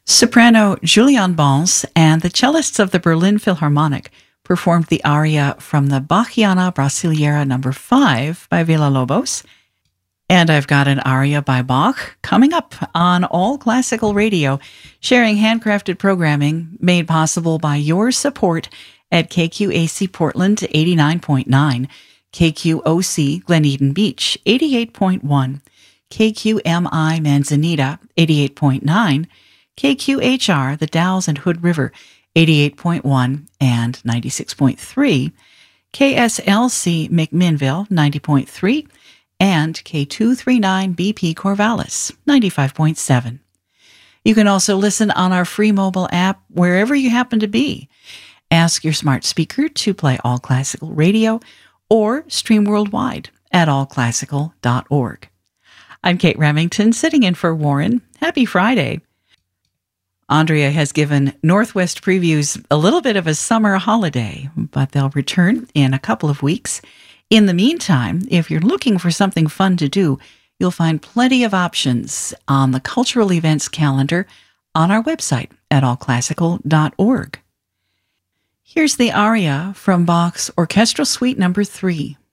Soprano Juliane Bons and the cellists of the Berlin Philharmonic performed the aria from the Bachiana Brasileira No. 5 by Villa-Lobos. And I've got an aria by Bach coming up on All Classical Radio, sharing handcrafted programming made possible by your support at KQAC Portland 89.9, KQOC Glen Eden Beach 88.1, KQMI Manzanita 88.9, KQHR The Dalles and Hood River 88.1 and 96.3, KSLC McMinnville 90.3, and K239BP Corvallis 95.7. You can also listen on our free mobile app wherever you happen to be. Ask your smart speaker to play All Classical Radio or stream worldwide at allclassical.org. I'm Kate Remington, sitting in for Warren. Happy Friday. Andrea has given Northwest Previews a little bit of a summer holiday, but they'll return in a couple of weeks. In the meantime, if you're looking for something fun to do, you'll find plenty of options on the cultural events calendar on our website at allclassical.org. Here's the aria from Bach's Orchestral Suite No. 3.